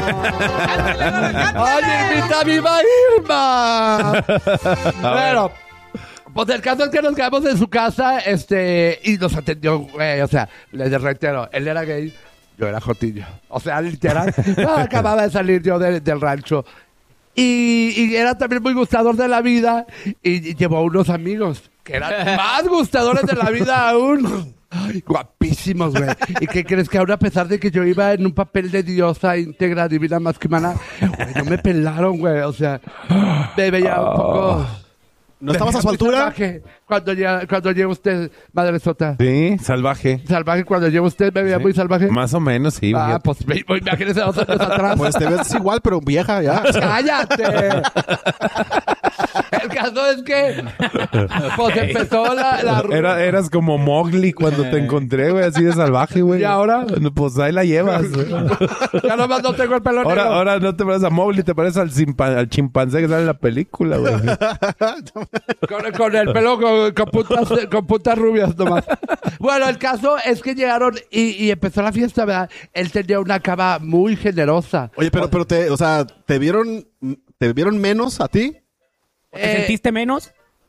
¡Oye, invita a mi Irma! Bueno, pues el caso es que nos quedamos en su casa, y nos atendió, güey, o sea, les reitero, él era gay, yo era jotillo. O sea, literal, acababa de salir yo del rancho. Y era también muy gustador de la vida y llevó unos amigos que eran más gustadores de la vida aún. Ay, guapísimos, güey. ¿Y qué crees? Que ahora, a pesar de que yo iba en un papel de diosa íntegra, divina, más que humana, güey, no me pelaron, güey. O sea, me veía un poco... ¿No estabas a su altura? Cuando llega usted, madre sota. Sí, salvaje. Salvaje, cuando llega usted, me veía muy salvaje. Más o menos, sí. Pues imagínese 2 años atrás. Pues te ves igual, pero vieja ya. ¡Cállate! El caso es que pues empezó la Eras como Mowgli cuando te encontré, güey, así de salvaje, güey. ¿Y ahora? Pues ahí la llevas. Ya nomás no tengo el pelo negro. Ahora no te pareces a Mowgli, te pareces al chimpancé que sale en la película, güey. Con el pelo con puntas rubias nomás. Bueno, el caso es que llegaron y empezó la fiesta, ¿verdad? Él tenía una cama muy generosa. Oye, pero ¿te vieron menos a ti? ¿Te sentiste menos?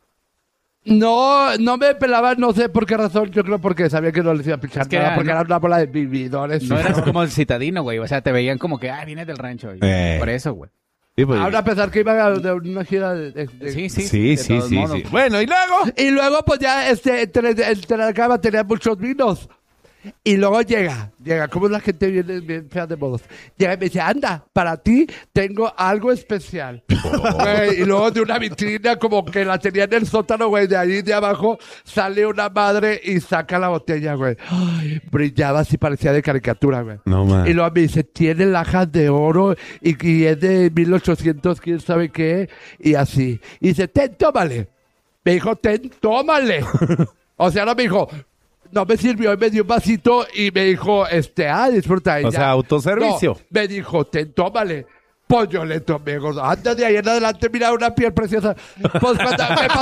No me pelaban, no sé por qué razón. Yo creo porque sabía que no les iba a pichar nada, porque era una bola de vividores. No eras como el citadino, güey. O sea, te veían como que, vienes del rancho. Por eso, güey. Sí, pues, ahora, a pesar que iba de una gira de Sí. Bueno, ¿y luego? Y luego, pues ya, entre la cama tenía muchos vinos. Y luego llega, como la gente viene bien fea de modos. Llega y me dice, anda, para ti tengo algo especial. Güey, y luego de una vitrina como que la tenía en el sótano, güey, de ahí de abajo sale una madre y saca la botella, güey. Ay, brillaba así, parecía de caricatura, güey. No, man. Y luego me dice, tiene lajas de oro y es de 1800, quién sabe qué, y así. Y dice, tómale. Me dijo, tómale. O sea, no me dijo... No me sirvió y me dio un vasito y me dijo, disfruta. O sea, autoservicio. No, me dijo, tómale. Pues yo le tomé, gordo. Anda de ahí en adelante, mira, una piel preciosa. Pues cuando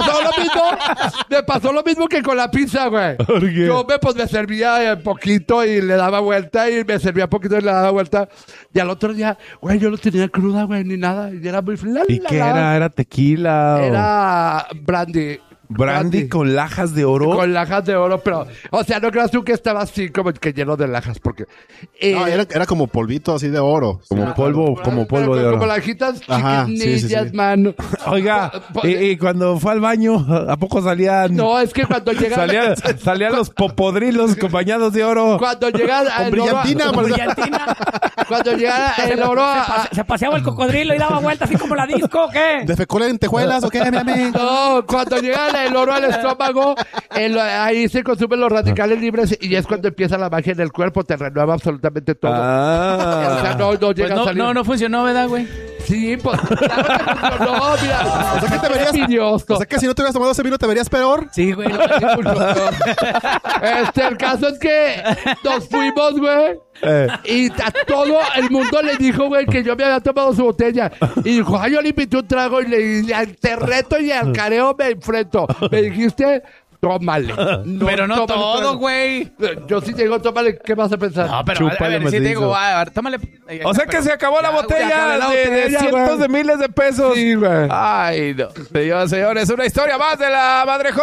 me pasó lo mismo que con la pizza, güey. ¿Por qué? Yo me servía poquito y le daba vuelta y me servía poquito y le daba vuelta. Y al otro día, güey, yo no tenía cruda, güey, ni nada. Y era muy flan. ¿Y qué era? ¿Era tequila? Era brandy. Brandy con lajas de oro. Con lajas de oro, pero... O sea, no creas tú que estaba así como que lleno de lajas, porque... no, era como polvito así de oro. Como polvo de oro. Como lajitas chiquinillas, sí. man. Oiga, y cuando fue al baño, ¿a poco salían...? No, es que cuando llegan... salían los popodrilos bañados de oro. Cuando llegan... Con brillantina. Cuando llega el oro... ¿Se paseaba el cocodrilo y daba vueltas así como la disco o qué? ¿Defecó en lentejuelas o qué, mi amigo? No, cuando llega el oro al estómago, ahí se consumen los radicales libres y es cuando empieza la magia en el cuerpo, te renueva absolutamente todo. O sea, no llega a salir. No funcionó, ¿verdad, güey? Sí, pues claro que funcionó, mira. O sea, que te verías... O sea, que si no te hubieras tomado ese vino, ¿te verías peor? Sí, güey. El caso es que nos fuimos, güey. Y a todo el mundo le dijo, güey, que yo me había tomado su botella. Y dijo, yo le invité un trago y te reto y al careo me enfrento. Me dijiste, tómale. Pero no todo, güey. Yo sí te digo, tómale, ¿qué vas a pensar? No, pero a ver, sí te digo, tómale. O sea que se acabó la botella de cientos de miles de pesos. Sí, güey. Ay, no. Señores, una historia más de la Madre J.